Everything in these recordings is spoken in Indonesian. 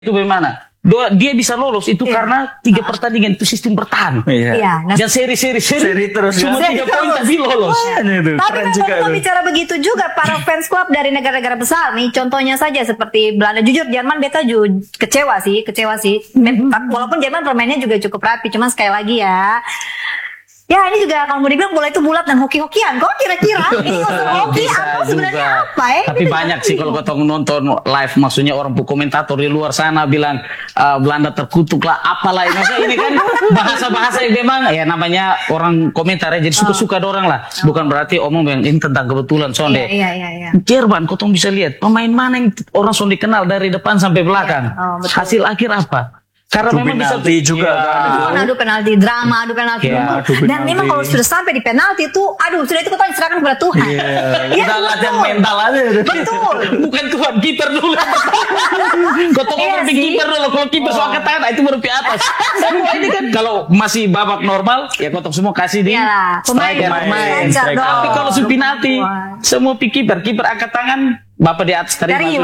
itu bagaimana? Dia bisa lolos itu karena 3 pertandingan itu sistem bertahan. Iya. Dan seri terus. Cuma 3 poin tapi lolos. Tapi kalau bicara begitu juga para fans klub dari negara-negara besar nih, contohnya saja seperti Belanda. Jujur Jerman beta juga kecewa sih. Walaupun Jerman permainnya juga cukup rapi, cuma sekali lagi ya. Ya ini juga kalau mau dibilang bola itu bulat dan hoki-hokian. Kok kira-kira ini hoki atau sebenarnya apa ya? Tapi banyak sih kalau kau nonton live, maksudnya orang komentator di luar sana bilang Belanda terkutuk lah, apalah. Maksudnya ini kan bahasa-bahasa yang memang ya namanya orang komentar ya, jadi suka-suka dorang lah. Bukan berarti omong yang ini tentang kebetulan sonde. Iya. Jerman kau bisa lihat pemain mana yang orang sonde kenal dari depan sampai belakang. Hasil akhir apa? Karena memang bisa juga adu penalti, drama, adu penalti. Dan memang kalau sudah sampai di penalti itu, sudah itu kita diserahkan kepada Tuhan. Kita latihan mental aja. Betul. Bukan Tuhan, kiper dulu. Kau ngomong kiper dulu, kalau kiper soal angkat tangan itu baru ke atas. Semua ini kan kalau masih babak normal, ya kau semua kasih di pemain. Tapi kalau su penalti, semua kiper angkat tangan, bapak di atas tadi.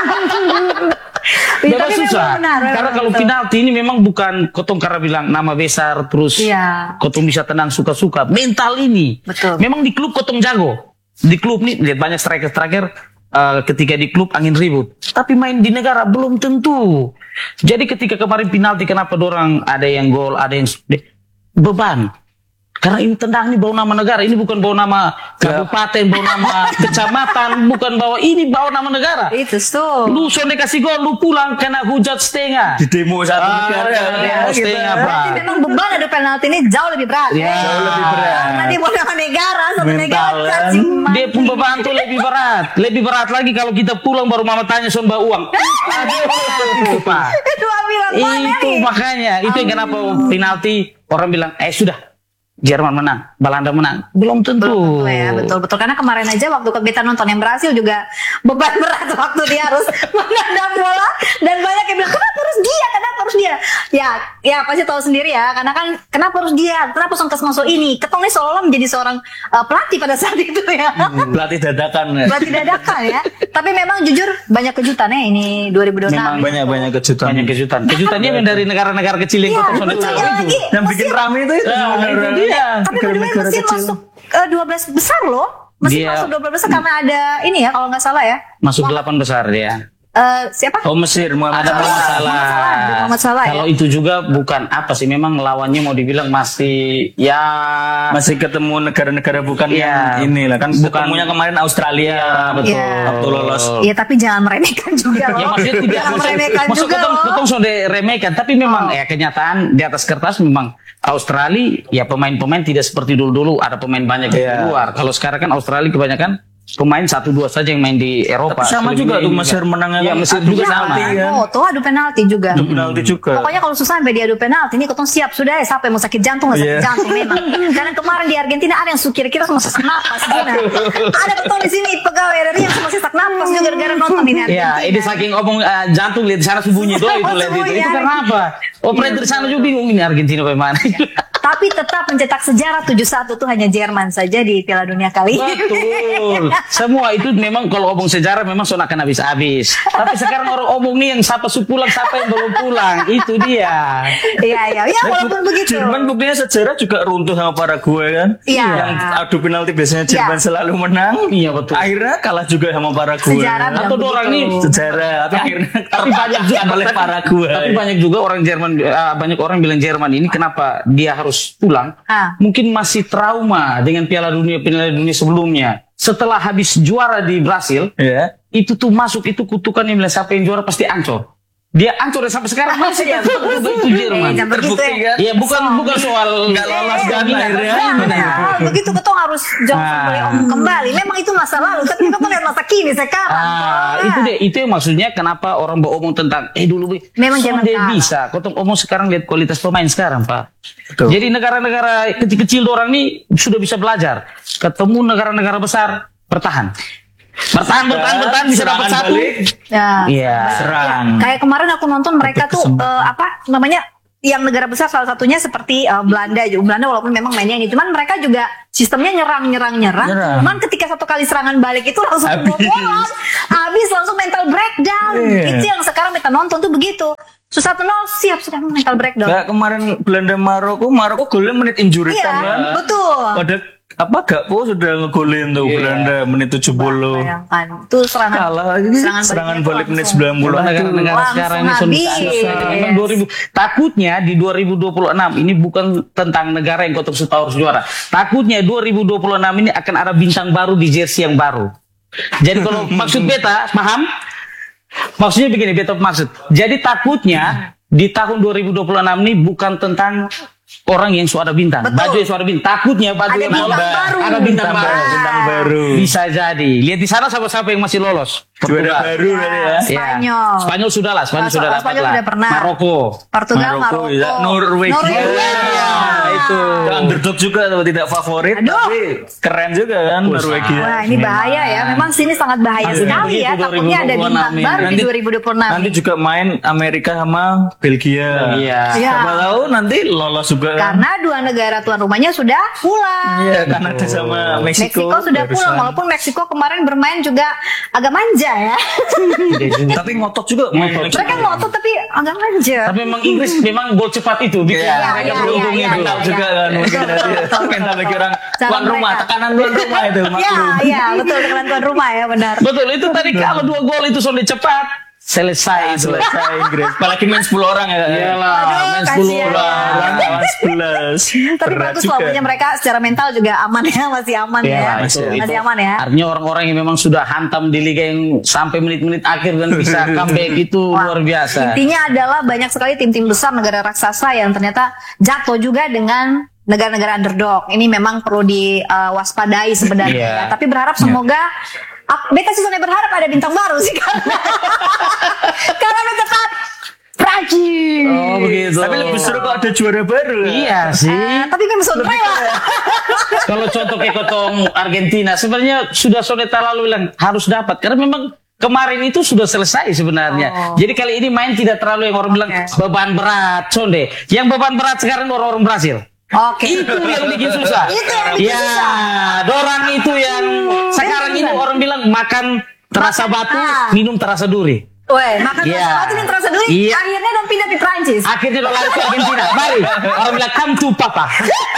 Memang susah. Karena kalau penalti ini memang bukan kotong karena bilang nama besar terus kotong bisa tenang suka-suka. Mental ini. Betul. Memang di klub kotong jago. Di klub nih lihat banyak striker ketika di klub angin ribut. Tapi main di negara belum tentu. Jadi ketika kemarin penalti kenapa dorang ada yang gol, ada yang beban. Karena ini tendang ini bawa nama negara, ini bukan bawa nama kabupaten, bawa nama kecamatan, bukan bawa ini bawa nama negara. Itu tuh. Lu sonde kasih gol, lu pulang kena hujat setengah. Di demo satu negara. Setengah berarti memang beban adu penalti ini jauh lebih berat. Jauh lebih berat. Karena dia bawa nama negara, satu negara. Dia pun beban tuh lebih berat. Lebih berat lagi kalau kita pulang baru mama tanya son bawa uang. Itu Pak. Itu makanya, itu yang kenapa penalti orang bilang, sudah. Jerman menang, Belanda menang, belum tentu. Betul. Karena kemarin aja waktu beta nonton yang berhasil juga beban berat waktu dia harus menendang bola dan banyak yang bilang kenapa harus dia? Ya pasti tahu sendiri ya, karena kan kenapa harus dia? Kenapa songkas masuk ini? Ketongnya seolah menjadi seorang pelatih pada saat itu ya. Pelatih dadakan ya. Tapi memang jujur banyak kejutan ya ini 2026. Memang banyak kejutan. Kejutannya yang dari negara-negara kecil yang yang bikin rame itu. Tapi kedua Mesir masuk 12 besar loh. Masuk 12 besar karena ada ini ya kalau nggak salah ya. Masuk 8 besar dia. Siapa? Mesir ada Muhammad Salah. Kalau itu juga bukan apa sih, memang lawannya mau dibilang masih ketemu negara-negara bukan yang inilah kan. Ketemunya kemarin Australia, betul. Waktu lolos. Iya, tapi jangan meremehkan juga loh. Ya maksudnya tidak meremehkan juga loh. Ketemu sudah remehkan, tapi memang kenyataan di atas kertas memang Australia ya pemain-pemain tidak seperti dulu-dulu ada pemain banyak di luar. Kalau sekarang kan Australia kebanyakan pemain 1-2 saja yang main di Eropa. Tapi sama juga tuh Mesir menang. Ya Mesir juga sama. Tuh adu penalti juga. Pokoknya kalau susah sampai dia adu penalti ini ketong siap sudah ya, sampai mau sakit jantung jantung memang. Karena kemarin di Argentina ada yang kira-kira mau sesak napas ada ketong di sini pegawai dari yang masih sesak napas juga gara-gara nonton ini Argentina. Ya, ini saking ngomong jantung lihat di sana bunyi itu itu karena apa? Operator di sana juga bingung ini Argentina bagaimana. Tapi tetap mencetak sejarah 7-1 tuh hanya Jerman saja di Piala Dunia kali ini. Betul. Semua itu memang kalau omong sejarah memang sudah akan habis-habis. Tapi sekarang orang omong nih yang siapa pulang, siapa yang belum pulang, itu dia. Iya, walaupun begitu. Jerman buktinya sejarah juga runtuh sama Paraguay kan. Iya. Yang adu penalti biasanya Jerman selalu menang. Iya betul. Akhirnya kalah juga sama Paraguay. Sejarah atau orang nih sejarah. Tapi banyak juga oleh Paraguay. Tapi banyak juga orang Jerman, banyak orang bilang Jerman ini kenapa dia harus pulang, mungkin masih trauma dengan Piala Dunia sebelumnya. Setelah habis juara di Brasil, itu tuh masuk itu kutukan yang bilang siapa yang juara pasti ancur. Dia ancur sampai sekarang masih itu Jerman. Terbukti kan? Ya bukan soal nggak lolos dan akhirnya. Begitu ketong harus jauh kembali. Memang itu masa lalu, tapi ketong lihat masa kini sekarang. Itu deh, itu yang maksudnya kenapa orang ngomong tentang dulu memang Jerman bisa. Ketong omong sekarang lihat kualitas pemain sekarang, Pak. Betul. Jadi negara-negara kecil-kecil orang ini sudah bisa belajar. Ketemu negara-negara besar bertahan bisa dapat satu. Iya. Serang. Kayak kemarin aku nonton mereka tuh yang negara besar salah satunya seperti Belanda juga. Belanda walaupun memang mainnya ini, cuman mereka juga sistemnya nyerang. Cuman ketika satu kali serangan balik itu langsung kebobolan, habis langsung mental breakdown. Itu yang sekarang kita nonton tuh begitu. 1-0 siap sudah mental breakdown. Kayak kemarin Belanda Maroko golnya menit injury Iya, time kan. betul. Pada Gakpo sudah ngegolin tuh Belanda menit 70. Bayangkan, itu Kalah lagi serangan balik menit 90. Negara-negara sekarang ini memang 2000. Takutnya di 2026 ini bukan tentang negara yang kotor suta harus juara. Takutnya 2026 ini akan ada bintang baru di jersey yang baru. Jadi kalau maksud beta paham? Maksudnya begini, beta maksud. Jadi takutnya di tahun 2026 ini bukan tentang orang yang suara bintang, Betul. baju yang suara bintang. Takutnya baju yang ada bintang baru. Bisa jadi. Lihat di sana siapa-siapa yang masih lolos. Juara baru ya. Spanyol sudah lah, Spanyol sudah dapat lah. sudah pernah. Maroko, Maroko. Ya. Norwegia. Itu. Underdog juga tidak favorit, tapi keren juga kan Norwegia. Wah, ini bahaya ya. Memang sini sangat bahaya sekali ya. Takutnya ada bintang baru di 2026. Nanti juga main Amerika sama Belgia. Iya. Siapa tahu nanti lolos juga. Karena dua negara tuan rumahnya sudah pulang. Iya, Kanada sama Meksiko. Sudah pulang, walaupun Meksiko kemarin bermain juga agak manja ya. Tapi ngotot juga. Mereka ngotot tapi agak manja. Tapi memang Inggris memang gol cepat itu. Mereka beruntungnya mental juga kan. Mungkin mental bagi orang tuan rumah, tekanan tuan rumah itu. Iya, betul, tekanan tuan rumah ya, benar. Betul, itu tadi kalau 2 gol itu sudah cepat. Selesai Inggris. Apalagi main 10 orang ya. Iyalah, main 10 orang. Lawan 11. Tapi bagus loh, punya mereka secara mental juga aman ya, masih aman ya. Masih aman ya. Artinya orang-orang yang memang sudah hantam di liga yang sampai menit-menit akhir dan bisa comeback itu luar biasa. Intinya adalah banyak sekali tim-tim besar negara raksasa yang ternyata jatuh juga dengan negara-negara underdog. Ini memang perlu diwaspadai sebenarnya. Tapi berharap semoga beta sih sebenarnya berharap ada bintang baru sih karena beta tetap Prancis. Oh begitu. Tapi lebih seru kok ada juara baru. Iya sih. Tapi kan sontai lah. Kalau contoh kayak kotong Argentina sebenarnya sudah Soneta lalu bilang harus dapat karena memang kemarin itu sudah selesai sebenarnya. Jadi kali ini main tidak terlalu yang orang bilang beban berat, Sonde. Yang beban berat sekarang orang-orang Brasil. Itu yang bikin susah. Dorang itu yang sekarang ini orang bilang makan terasa batu, minum terasa duri. Weh, makan terasa batu, minum terasa duri. Akhirnya dong pindah di Prancis. Akhirnya dong lari ke Argentina. Mari, orang bilang come to papa.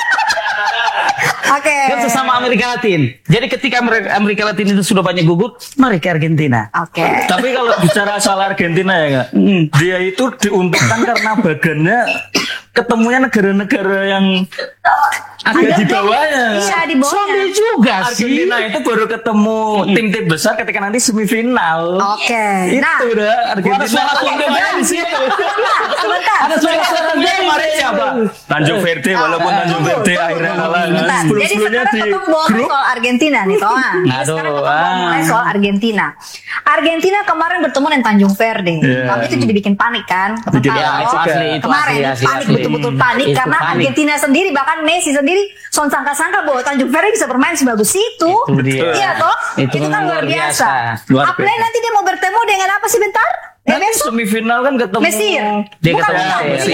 Kan sesama Amerika Latin. Jadi ketika Amerika Latin itu sudah banyak gugur, mari ke Argentina. Tapi kalau bicara soal Argentina ya Kak, dia itu diuntungkan karena badannya ketemunya negara-negara yang agak di bawahnya. Iya, di bawahnya. Juga sih. Argentina itu baru ketemu tim-tim besar ketika nanti semifinal. Itu udah Argentina. Ada suara di situ. Ada suara kemarin siapa? Tanjung Verde, walaupun Tanjung Verde akhirnya kalah. Jadi sekarang ketemu soal Argentina nih, Toa. Sekarang ketemu soal Argentina. Argentina kemarin bertemu dengan Tanjung Verde. Tapi itu jadi bikin panik kan? Kemarin panik, betul-betul panik karena Argentina sendiri, bahkan Messi sendiri sangka-sangka bahwa Tanjung Verde bisa bermain sebagus itu. Iya toh? Itu kan luar biasa. Apalagi nanti dia mau bertemu dengan apa sih bentar? Semifinal kan ketemu Mesir. Dia ketemu Mesir.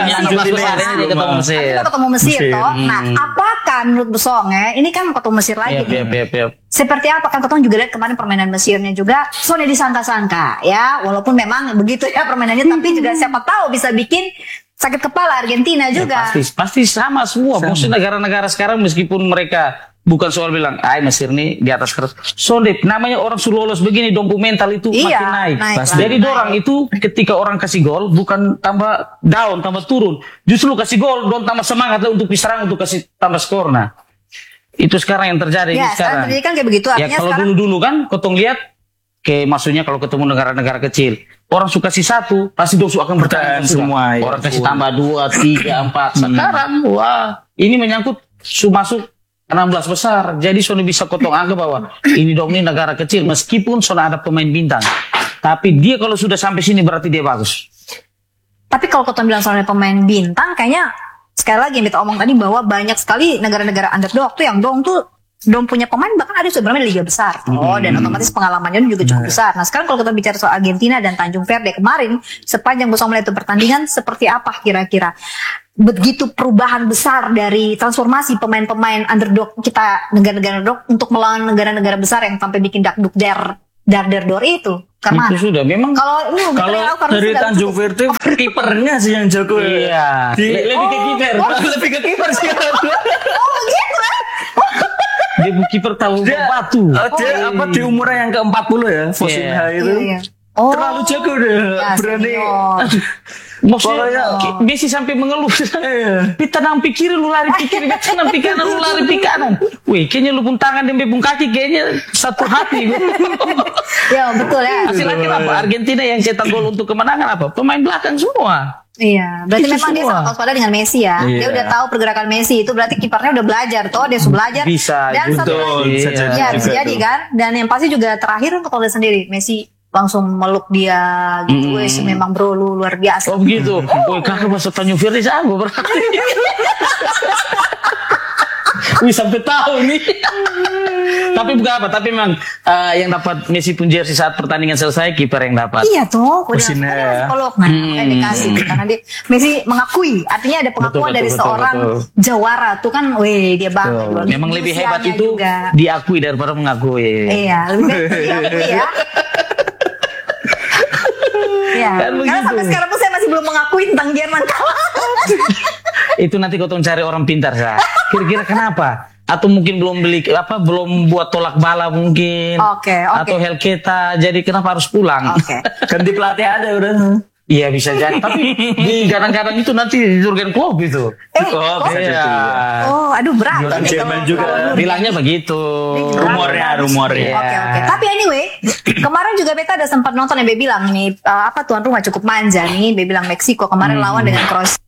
Dia ketemu Mesir toh. Nah, apakah menurut Besong ini kan ketemu Mesir lagi. Seperti apa kan ketemu juga lihat kemarin permainan Mesirnya juga soalnya disangka-sangka ya, walaupun memang begitu ya permainannya, tapi juga siapa tahu bisa bikin sakit kepala Argentina juga. Pasti sama semua. Maksudnya negara-negara sekarang meskipun mereka bukan soal bilang, Mesir nih di atas kertas. Soalnya namanya orang suruh lolos begini, dompu mental itu makin naik. Jadi dorang itu ketika orang kasih gol bukan tambah down, tambah turun. Justru kasih gol, don tambah semangat untuk diserang untuk kasih tambah skor. Nah, itu sekarang yang terjadi. Sekarang terjadi kan kayak begitu. Ya kalau dulu-dulu kan, kotong lihat, maksudnya kalau ketemu negara-negara kecil, orang suka kasih 1, pasti dosu akan bertahan semua. Orang kasih tambah 2, 3, 4. Sekarang, ini menyangkut masuk 16 besar. Jadi Sony bisa kotong anggap bahwa ini dong ini negara kecil meskipun Sony ada pemain bintang. Tapi dia kalau sudah sampai sini berarti dia bagus. Tapi kalau kotong bilang soalnya pemain bintang, kayaknya sekali lagi yang kita omong tadi bahwa banyak sekali negara-negara underdog tuh yang dong tuh Dom punya pemain bahkan ada sebenarnya di liga besar. Dan otomatis pengalamannya juga cukup besar. Nah sekarang kalau kita bicara soal Argentina dan Tanjung Verde kemarin sepanjang Bosong melihat pertandingan seperti apa kira-kira? Begitu perubahan besar dari transformasi pemain-pemain underdog kita negara-negara underdog untuk melawan negara-negara besar yang sampai bikin dakduk dar dor itu. Karena Itu sudah memang kalau dari Tanjung Verde kipernya sih yang jago. iya. Lebih ke kiper. Lebih ke kiper sih. Dia kiper tahu batu. Dia apa di umurnya yang ke-40 ya, Fosinha itu. Iya. Terlalu jago deh, Ya, berani. senior. Maksudnya Messi sampai mengeluh. Pita nang pikir lu lari pikir, pita nang pikir lu lari pikir kanan. Wih, kayaknya lu pun tangan dan bebung kaki kayaknya satu hati. Ya betul ya. Hasil akhir apa? Argentina yang cetak gol untuk kemenangan apa? Pemain belakang semua. Iya, berarti Itu memang dia semua. sangat waspada dengan Messi ya. Dia Iya. udah tahu pergerakan Messi itu berarti kipernya udah belajar toh, dia sudah belajar. Bisa, Dan satu betul, lagi, bisa jadi ya juga bisa jadi tuh. kan. Dan yang pasti juga terakhir untuk Oleh sendiri, Messi langsung meluk dia gitu. Wes memang bro lu luar biasa. Oh begitu. Woi kakak masuk Tanjung Verde jago berarti. Wih sampai tahu nih. Tapi bukan apa, tapi memang yang dapat Messi pun jersey saat pertandingan selesai kiper yang dapat. Iya toh, udah Mesinnya ya. psikolog. Nah, kayak dikasih karena dia Messi mengakui, artinya ada pengakuan Betul, dari betul, seorang betul. jawara tuh kan, weh dia bangga. Tuh, loh. memang lebih hebat Usianya itu juga. diakui daripada mengakui. Iya, lebih baik diakui ya. Iya, Kan karena begitu. sampai sekarang pun saya masih belum mengakui tentang Jerman kalah. Itu nanti kau tolong cari orang pintar sah. Kira-kira kenapa? Atau mungkin belum beli belum buat tolak bala mungkin. Oke. Atau Helketa. Jadi kenapa harus pulang? Oke. Ganti pelatih ada udah. Iya bisa jadi. Tapi di kadang-kadang itu nanti di Jurgen Klopp itu. Oh, bisa jadi. Iya. Oh, aduh berat. Orang nih Jerman kalau- juga. kalau- Bilangnya begitu. Rumornya. Oke. Tapi anyway, kemarin juga beta ada sempat nonton yang Be bilang ini apa tuan rumah cukup manja nih. Be bilang Meksiko kemarin lawan dengan Kroasia.